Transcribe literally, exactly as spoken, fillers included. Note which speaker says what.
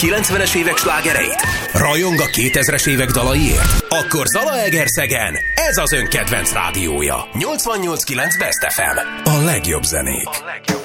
Speaker 1: kilencvenes évek slágereit? Rajong a kétezres évek dalaiért? Akkor Zalaegerszegen ez az ön kedvenc rádiója. nyolcvannyolc kilenc Best ef em. A legjobb zenék. A legjobb.